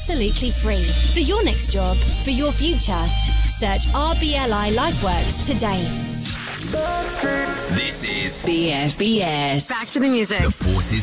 absolutely free. For your next job, for your future, search RBLI LifeWorks today. This is BFBS. Back to the music. The Forces